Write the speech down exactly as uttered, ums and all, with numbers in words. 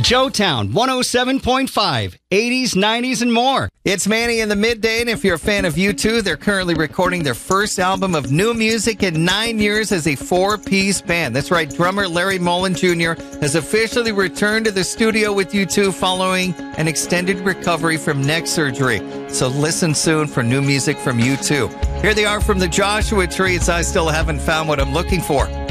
Joetown one oh seven point five, eighties, nineties, and more. It's Manny in the midday, and if you're a fan of U two, they're currently recording their first album of new music in nine years as a four-piece band. That's right, drummer Larry Mullen Junior has officially returned to the studio with U two following an extended recovery from neck surgery. So listen soon for new music from U two. Here they are from the Joshua Tree. It's I Still Haven't Found What I'm Looking For.